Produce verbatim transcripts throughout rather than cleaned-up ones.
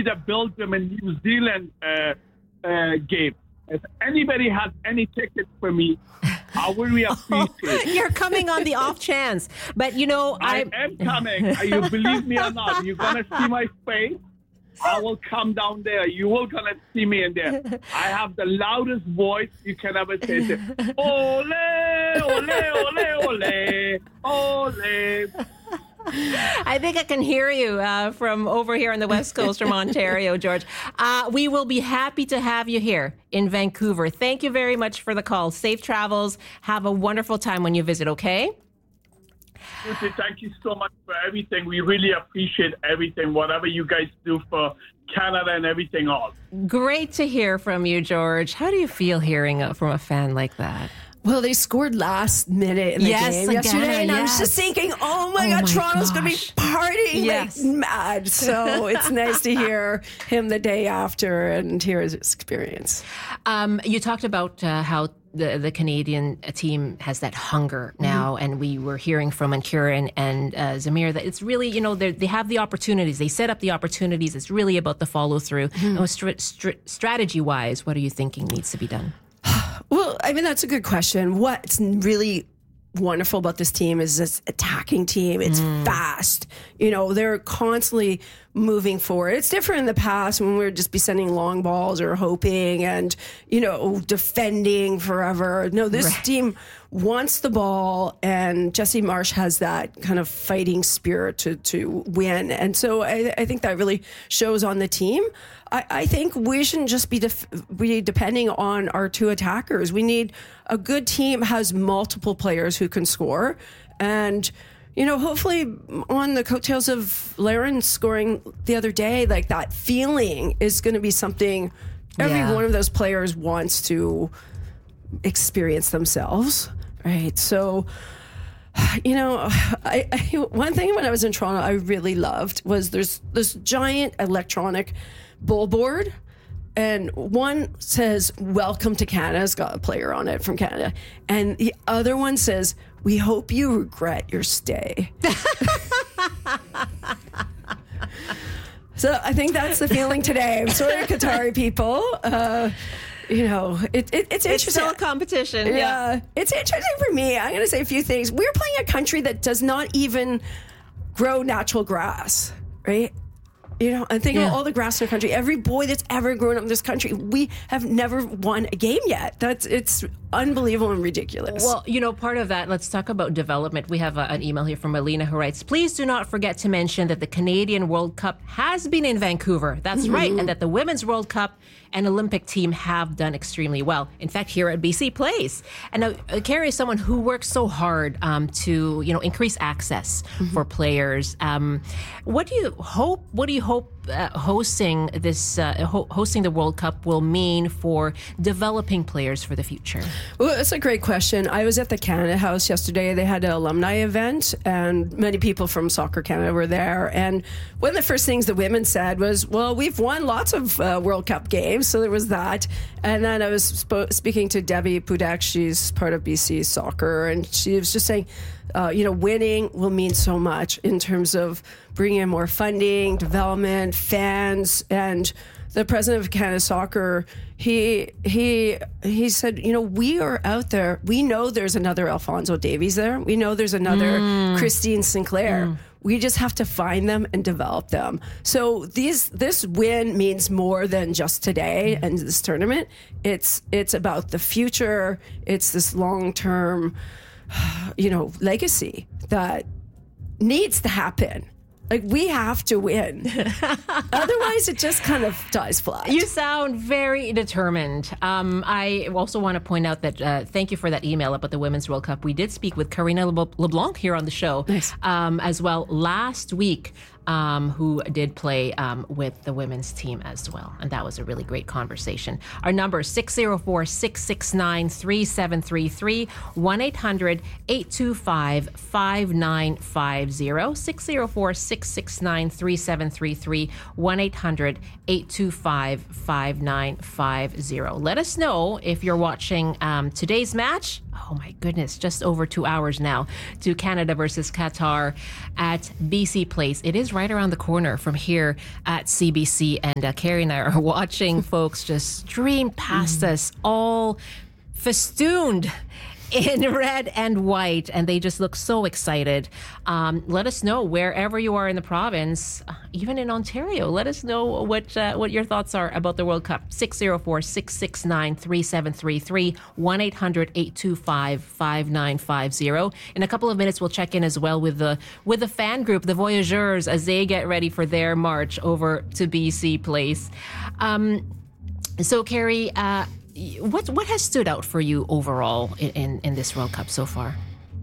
the Belgium and New Zealand uh, uh, game. If anybody has any tickets for me, I would really appreciate it. You're coming on the off chance. But, you know, I I am coming. You believe me or not, you're going to see my face. I will come down there. You will going to see me in there. I have the loudest voice you can ever say. Ole, ole, ole, ole, ole. I think I can hear you uh, from over here on the West Coast from Ontario, George. Uh, we will be happy to have you here in Vancouver. Thank you very much for the call. Safe travels. Have a wonderful time when you visit, okay? Thank you so much for everything. We really appreciate everything, whatever you guys do for Canada and everything else. Great to hear from you, George. How do you feel hearing uh, from a fan like that? Well, they scored last minute in the yes, game again, yesterday, and yes. I was just thinking, oh my oh God, my Toronto's going to be gosh. partying yes. like mad. So it's nice to hear him the day after and hear his experience. Um, you talked about uh, how the, the Canadian team has that hunger now, mm-hmm. and we were hearing from Ancurin and uh, Zamir that it's really, you know, they have the opportunities. They set up the opportunities. It's really about the follow through. Mm-hmm. You know, str- str- strategy-wise, what are you thinking needs to be done? Well, I mean, that's a good question. What's really wonderful about this team is this attacking team. It's mm. fast. You know, they're constantly moving forward. It's different in the past when we would just be sending long balls or hoping and, you know, defending forever. No, this right. team wants the ball, and Jesse Marsh has that kind of fighting spirit to, to win. And so I, I think that really shows on the team. I, I think we shouldn't just be, def- be depending on our two attackers. We need a good team has multiple players who can score. And, you know, hopefully on the coattails of Laren scoring the other day, like that feeling is going to be something every yeah. one of those players wants to experience themselves. Right. So, you know, I, I one thing when I was in Toronto I really loved was there's this giant electronic billboard, and one says "Welcome to Canada." It's got a player on it from Canada, and the other one says, "We hope you regret your stay." So I think that's the feeling today. I'm sorry, Qatari people. Uh, You know, it, it, it's interesting. It's still a competition. Yeah. yeah. It's interesting for me. I'm going to say a few things. We're playing a country that does not even grow natural grass, right? You know, and think yeah. about all the grass in our country. Every boy that's ever grown up in this country, we have never won a game yet. That's it's unbelievable and ridiculous. Well, you know, part of that, let's talk about development. We have a, an email here from Alina who writes, please do not forget to mention that the Canadian World Cup has been in Vancouver. That's mm-hmm. right. And that the Women's World Cup and Olympic team have done extremely well. In fact, here at B C Place. And now, uh, Carrie is someone who works so hard um, to, you know, increase access mm-hmm. for players. Um, what do you hope, what do you hope uh, hosting this, uh, ho- hosting the World Cup will mean for developing players for the future? Well, that's a great question. I was at the Canada House yesterday. They had an alumni event, and many people from Soccer Canada were there. And one of the first things the women said was, well, we've won lots of uh, World Cup games. So there was that. And then I was sp- speaking to Debbie Pudek. She's part of B C Soccer. And she was just saying, uh, you know, winning will mean so much in terms of bringing in more funding, development, fans. And the president of Canada Soccer, he he he said, you know, we are out there. We know there's another Alphonso Davies there. We know there's another mm. Christine Sinclair. Mm. We just have to find them and develop them. So these this win means more than just today and this tournament. It's it's about the future. It's this long-term, you know, legacy that needs to happen. Like, we have to win. Otherwise, it just kind of dies flat. You sound very determined. Um, I also want to point out that uh, thank you for that email about the Women's World Cup. We did speak with Karina LeBlanc here on the show nice. um, as well last week, um, who did play um, with the women's team as well. And that was a really great conversation. Our number is six oh four, six six nine, three seven three three, one eight hundred, eight two five, five nine five zero, six oh four, six six nine, three seven three three, one eight hundred, eight two five, five nine five zero. Let us know if you're watching um, today's match. Oh my goodness, just over two hours now to Canada versus Qatar at B C Place. It is right around the corner from here at C B C, and uh, Carrie and I are watching folks just stream past mm. us, all festooned in red and white, and they just look so excited. Um, let us know wherever you are in the province, uh, even in Ontario. Let us know what uh, what your thoughts are about the World Cup. six oh four, six six nine, three seven three three, one eight hundred, eight two five, five nine five zero. In a couple of minutes, we'll check in as well with the with the fan group, the Voyageurs, as they get ready for their march over to B C Place. Um, so, Carrie, uh, What what has stood out for you overall in, in, in this World Cup so far?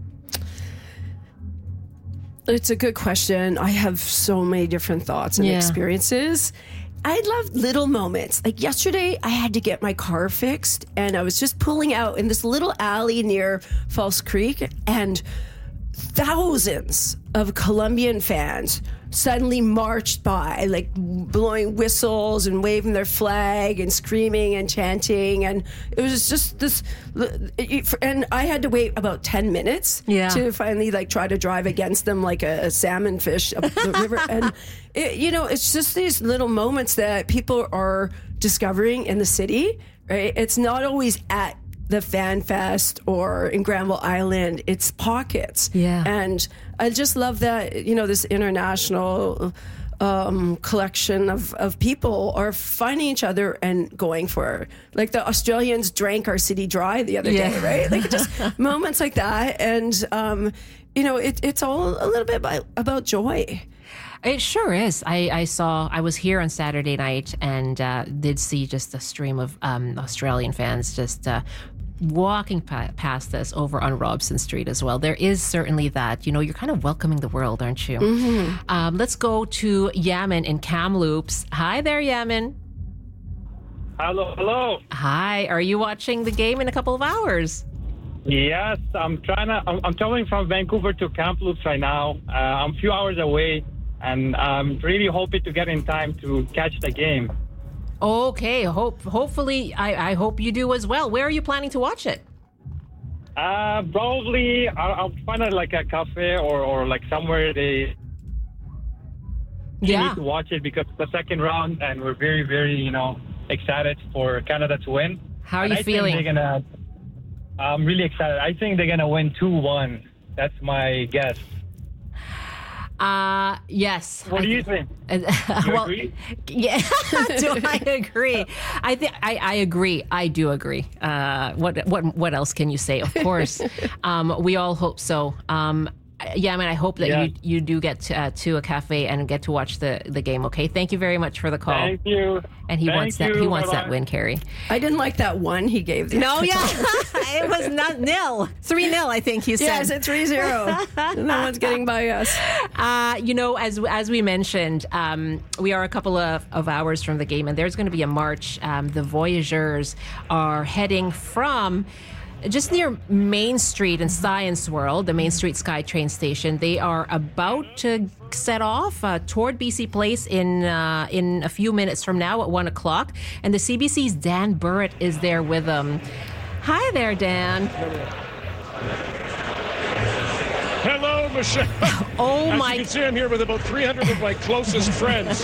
It's a good question. I have so many different thoughts and yeah. experiences. I love little moments. Like yesterday, I had to get my car fixed, and I was just pulling out in this little alley near False Creek, and thousands of Colombian fans suddenly marched by, like blowing whistles and waving their flag and screaming and chanting, and it was just this. And I had to wait about ten minutes yeah. to finally like try to drive against them like a, a salmon fish up the river. And it, you know, it's just these little moments that people are discovering in the city. Right? It's not always at the Fan Fest or in Granville Island. It's pockets. Yeah. And I just love that, you know, this international um, collection of, of people are finding each other and going for it. Like the Australians drank our city dry the other yeah. day, right? Like just moments like that. And, um, you know, it, it's all a little bit about, about joy. It sure is. I, I saw, I was here on Saturday night and uh, did see just a stream of um, Australian fans just uh, walking pa- past us over on Robson Street as well. There is certainly that, you know, you're kind of welcoming the world, aren't you? Mm-hmm. Um, let's go to Yaman in Kamloops. Hi there, Yaman. Hello, hello. Hi. Are you watching the game in a couple of hours? Yes, I'm trying to, I'm, I'm traveling from Vancouver to Kamloops right now. Uh, I'm a few hours away, and I'm really hoping to get in time to catch the game. Okay, hope hopefully I, I hope you do as well. Where are you planning to watch it? Uh, probably I'll, I'll find a, like a cafe or, or like somewhere they yeah. need to watch it because it's the second round, and we're very, very, you know, excited for Canada to win. How are and you I feeling? Think they're gonna, I'm really excited. I think they're gonna win two one. That's my guess. Uh, yes. What I do you th- think? Uh, You well, agree? Yeah. Do I agree? I think I, I agree. I do agree. Uh, what what what else can you say? Of course, um, we all hope so. Um, yeah, I mean, I hope that Yeah. you you do get to, uh, to a cafe and get to watch the, the game. Okay, thank you very much for the call. Thank you. And he Thank wants that. you. He wants Bye-bye. that win, Carrie. I didn't like that one he gave. The No, yeah, it was not nil, three nil. I think you said. Yeah, I said three zero. No one's getting by us. Uh, you know, as as we mentioned, um, we are a couple of, of hours from the game, and there's going to be a march. Um, the Voyageurs are heading from just near Main Street in Science World, the Main Street SkyTrain station. They are about to set off uh, toward B C Place in uh, in a few minutes from now at one o'clock. And the C B C's Dan Burrett is there with them. Hi there, Dan. Hello, Michelle. Oh, As my. you can see, I'm here with about three hundred of my closest friends.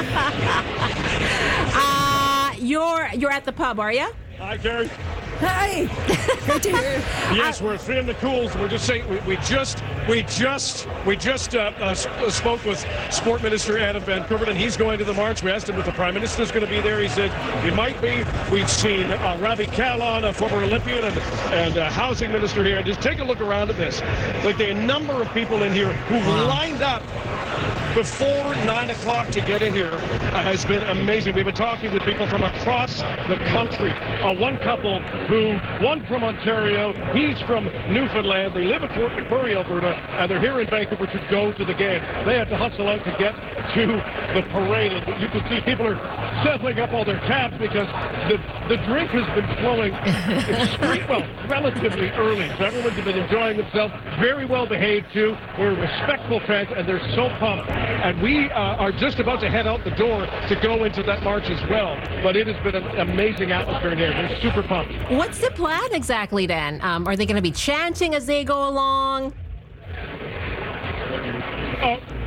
Uh, you're you're at the pub, are you? Hi, Gary. Hi. Good to hear. Yes, we're feeling the cools. We're just saying we, we just we just we just uh, uh, spoke with Sport Minister Adam Van Koeverdt, and he's going to the march. We asked him if the Prime Minister's going to be there. He said he might be. We've seen uh, Ravi Kahlon, a former Olympian and and uh, housing minister here. And just take a look around at this. Like the number of people in here who've lined up before nine o'clock to get in here uh, has been amazing. We've been talking with people from across the country. Uh, one couple who, one from Ontario, he's from Newfoundland. They live in Fort McMurray, Alberta, and they're here in Vancouver to go to the game. They had to hustle out to get to the parade. And you can see people are settling up all their tabs because the, the drink has been flowing extreme, well, relatively early. So everyone's been enjoying themselves. Very well behaved, too. We're respectful fans, and they're so pumped. And we uh, are just about to head out the door to go into that march as well. But it has been an amazing atmosphere in here. They're super pumped. What's the plan exactly, Dan? Um, are they going to be chanting as they go along? Oh,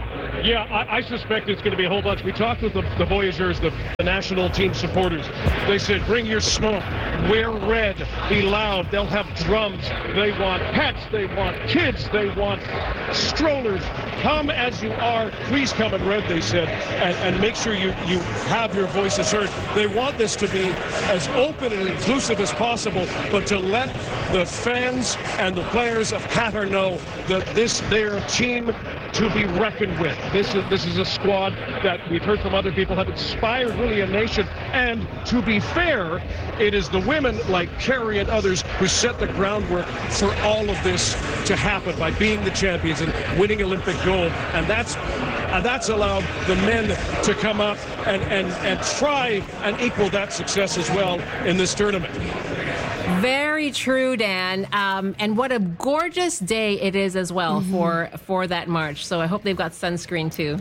Yeah, I, I suspect it's going to be a whole bunch. We talked with the, the Voyageurs, the, the national team supporters. They said, bring your smoke, wear red, be loud. They'll have drums. They want pets. They want kids. They want strollers. Come as you are. Please come in red, they said, and, and make sure you, you have your voices heard. They want this to be as open and inclusive as possible, but to let the fans and the players of Qatar know that this their team to be reckoned with. This is this is a squad that we've heard from other people have inspired really a nation. And to be fair, it is the women like Kerry and others who set the groundwork for all of this to happen by being the champions and winning Olympic gold. And that's and that's allowed the men to come up and, and, and try and equal that success as well in this tournament. Very true, Dan. Um, and what a gorgeous day it is as well mm-hmm. for for that march. So I hope they've got sunscreen too.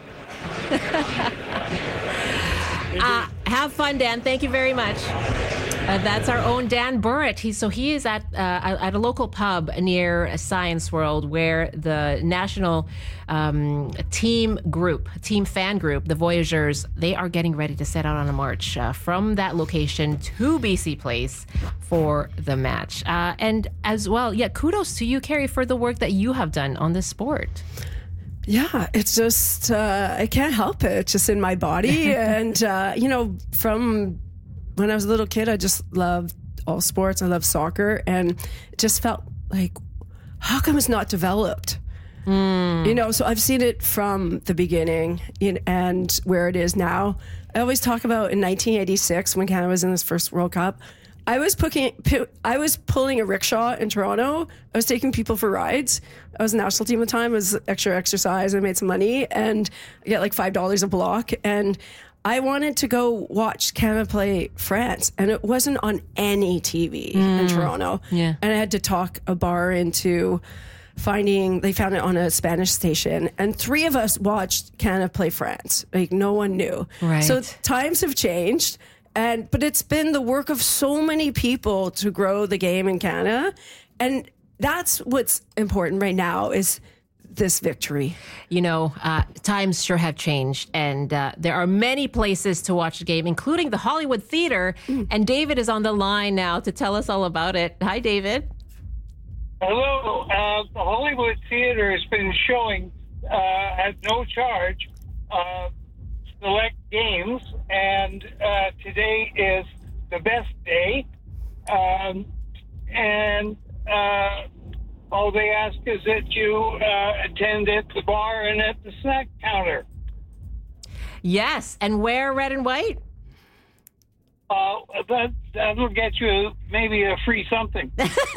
uh, have fun, Dan. Thank you very much. Uh, that's our own Dan Burritt. He, so he is at uh, at a local pub near Science World where the national um, team group, team fan group, the Voyageurs, they are getting ready to set out on a march uh, from that location to B C Place for the match. Uh, and as well, yeah, kudos to you, Kerry, for the work that you have done on this sport. Yeah, it's just, uh, I can't help it. It's just in my body. and, uh, you know, from when I was a little kid, I just loved all sports. I loved soccer, and it just felt like, how come it's not developed? Mm. You know, so I've seen it from the beginning in, and where it is now. I always talk about in nineteen eighty-six when Canada was in this first World Cup. I was putting, I was pulling a rickshaw in Toronto. I was taking people for rides. I was a national team at the time. It was extra exercise. I made some money, and I get like five dollars a block. And I wanted to go watch Canada play France, and it wasn't on any T V mm. in Toronto. Yeah. And I had to talk a bar into finding, they found it on a Spanish station, and three of us watched Canada play France. Like, no one knew. Right. So times have changed, and but it's been the work of so many people to grow the game in Canada, and that's what's important right now is this victory. You know, uh, times sure have changed, and uh, there are many places to watch the game, including the Hollywood Theater. Mm. And David is on the line now to tell us all about it. Hi, David. Hello. Uh, the Hollywood Theater has been showing uh, at no charge uh, select games, and uh, today is the best day. Um, and uh, all they ask is that you uh, attend at the bar and at the snack counter. Yes, and wear red and white? Uh, that, that'll get you maybe a free something.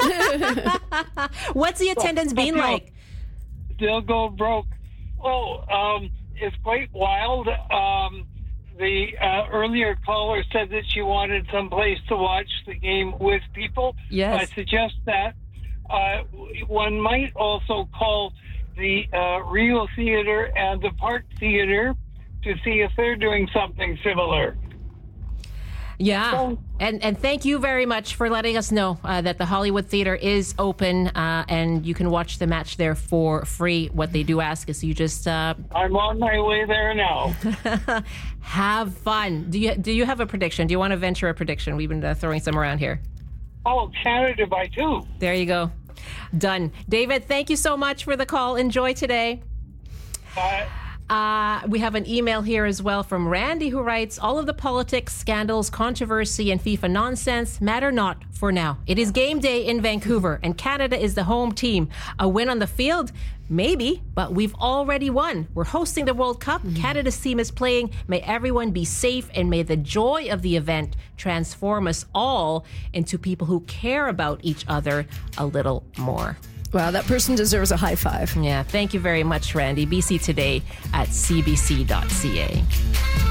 What's the attendance been like? They'll go broke. Oh, um, it's quite wild. Um, the uh, earlier caller said that she wanted some place to watch the game with people. Yes. I suggest that. Uh, one might also call the uh, Rio Theater and the Park Theater to see if they're doing something similar. Yeah, so, and and thank you very much for letting us know uh, that the Hollywood Theater is open uh, and you can watch the match there for free. What they do ask is you just... Uh, I'm on my way there now. Have fun. Do you, do you have a prediction? Do you want to venture a prediction? We've been uh, throwing some around here. Oh, Canada by two. There you go. Done. David, thank you so much for the call. Enjoy today. Bye. Uh, we have an email here as well from Randy who writes, all of the politics, scandals, controversy, and FIFA nonsense matter not for now. It is game day in Vancouver, and Canada is the home team. A win on the field? Maybe, but we've already won. We're hosting the World Cup. Mm-hmm. Canada's team is playing. May everyone be safe, and may the joy of the event transform us all into people who care about each other a little more. Wow, that person deserves a high five. Yeah, thank you very much, Randy. B C Today at c b c dot c a.